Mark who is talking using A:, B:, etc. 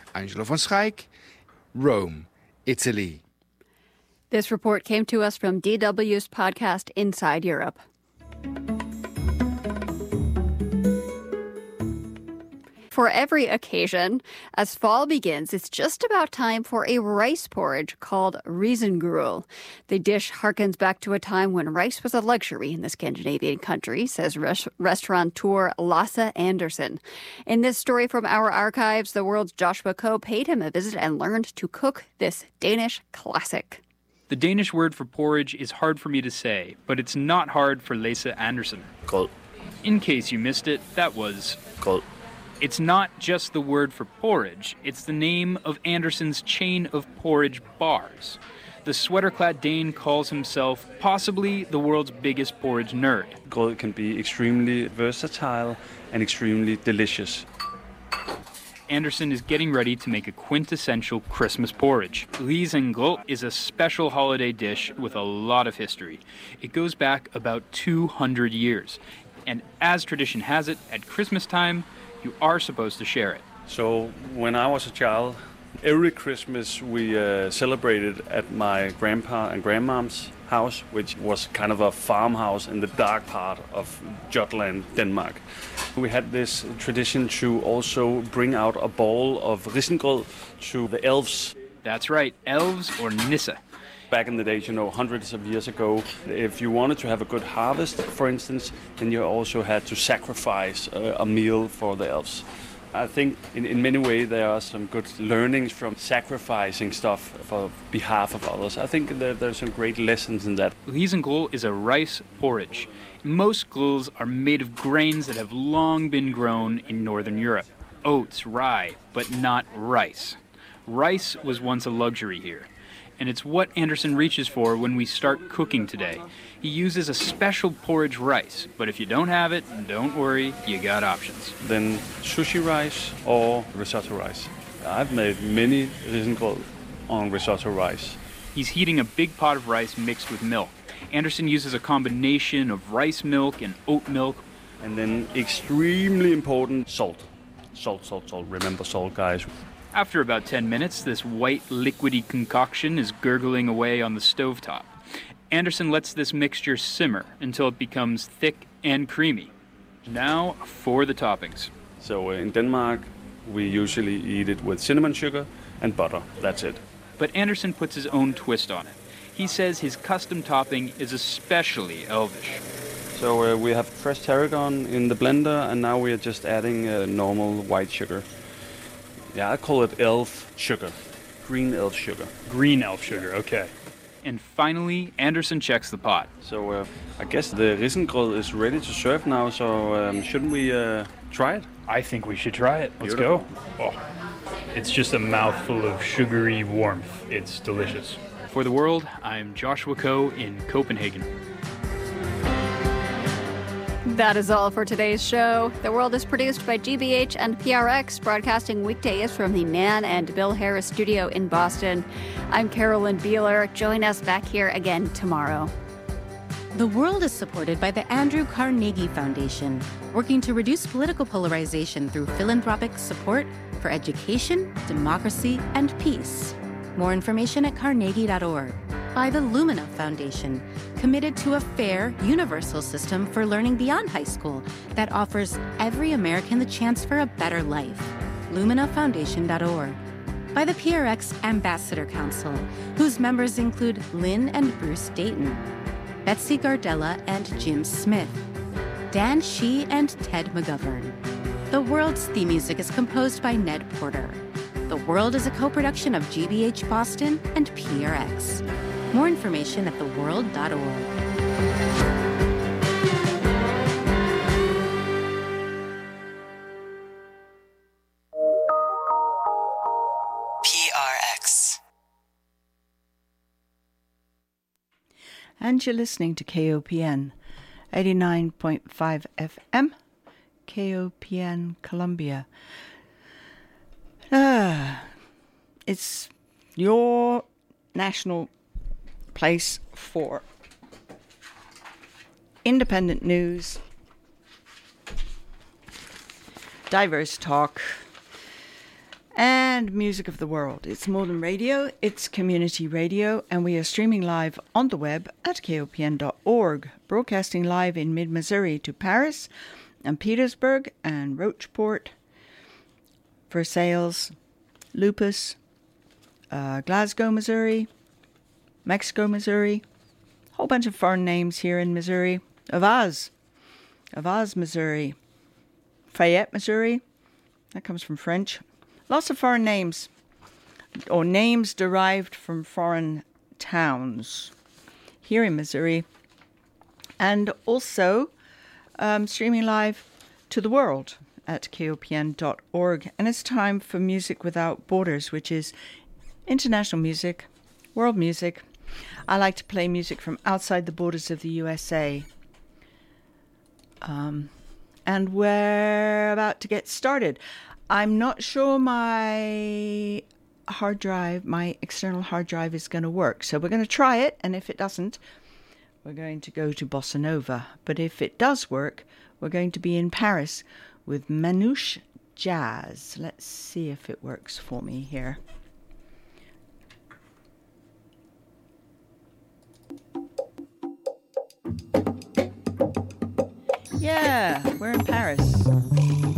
A: Angelo van Schaik, Rome, Italy.
B: This report came to us from DW's podcast Inside Europe. For every occasion, as fall begins, it's just about time for a rice porridge called risengryll. The dish harkens back to a time when rice was a luxury in the Scandinavian country, says restaurateur Lasse Andersen. In this story from our archives, the world's Joshua Coe paid him a visit and learned to cook this Danish classic.
C: The Danish word for porridge is hard for me to say, but it's not hard for Lasse Andersen.
D: Grød.
C: In case you missed it, that was
D: Grød.
C: It's not just the word for porridge, it's the name of Andersen's chain of porridge bars. The sweater-clad Dane calls himself possibly the world's biggest porridge nerd.
D: Grød can be extremely versatile and extremely delicious.
C: Andersen is getting ready to make a quintessential Christmas porridge. Risengryll is a special holiday dish with a lot of history. It goes back about 200 years. And as tradition has it, at Christmas time, you are supposed to share it.
D: So when I was a child, every Christmas we celebrated at my grandpa and grandmom's house, which was kind of a farmhouse in the dark part of Jutland, Denmark. We had this tradition to also bring out a bowl of risengryll to the elves.
C: That's right, elves or nisse.
D: Back in the days, hundreds of years ago, if you wanted to have a good harvest, for instance, then you also had to sacrifice a meal for the elves. I think in many ways there are some good learnings from sacrificing stuff for behalf of others. I think that there's some great lessons in that.
C: Risengryll is a rice porridge. Most grylls are made of grains that have long been grown in Northern Europe. Oats, rye, but not rice. Rice was once a luxury here. And it's what Andersen reaches for when we start cooking today. He uses a special porridge rice, but if you don't have it, don't worry, you got options.
D: Then sushi rice or risotto rice. I've made many risengryll on risotto rice.
C: He's heating a big pot of rice mixed with milk. Andersen uses a combination of rice milk and oat milk.
D: And then extremely important, salt. Salt. Remember salt, guys.
C: After about 10 minutes, this white liquidy concoction is gurgling away on the stovetop. Andersen lets this mixture simmer until it becomes thick and creamy. Now for the toppings.
D: So in Denmark, we usually eat it with cinnamon sugar and butter. That's it.
C: But Andersen puts his own twist on it. He says his custom topping is especially elvish.
D: So we have fresh tarragon in the blender, and now we are just adding normal white sugar. Yeah, I call it elf sugar. Green elf sugar.
C: Green elf sugar, okay. And finally, Andersen checks the pot.
D: So I guess the risengryll is ready to serve now, so shouldn't we try it?
C: I think we should try it. Let's
D: Beautiful.
C: go. Oh, it's just a mouthful of sugary warmth. It's delicious. For the world, I'm Joshua Coe in Copenhagen.
B: That is all for today's show. The World is produced by GBH and PRX, broadcasting weekdays from the Nan and Bill Harris studio in Boston. I'm Carolyn Beeler. Join us back here again tomorrow.
E: The World is supported by the Andrew Carnegie Foundation, working to reduce political polarization through philanthropic support for education, democracy, and peace. More information at carnegie.org. By the Lumina Foundation, committed to a fair, universal system for learning beyond high school that offers every American the chance for a better life. LuminaFoundation.org. By the PRX Ambassador Council, whose members include Lynn and Bruce Dayton, Betsy Gardella and Jim Smith, Dan Shee and Ted McGovern. The World's theme music is composed by Ned Porter. The World is a co-production of GBH Boston and PRX. More information at theworld.org.
F: PRX.
G: And you're listening to KOPN 89.5 FM, KOPN Columbia. It's your national place for independent news, diverse talk, and and music of the world. It's more than radio, it's community radio, and we are streaming live on the web at kopn.org, broadcasting live in mid-Missouri to Paris and Petersburg and Rocheport, Versailles, Lupus, Glasgow, Missouri, Mexico, Missouri, a whole bunch of foreign names here in Missouri, Avaz, Missouri, Fayette, Missouri, that comes from French. Lots of foreign names, or names derived from foreign towns here in Missouri. And also streaming live to the world at kopn.org. And it's time for Music Without Borders, which is international music, world music. I like to play music from outside the borders of the USA. And we're about to get started. I'm not sure my external hard drive is going to work. So we're going to try it. And if it doesn't, we're going to go to Bossa Nova. But if it does work, we're going to be in Paris with Manouche Jazz. Let's see if it works for me here. Yeah, we're in Paris.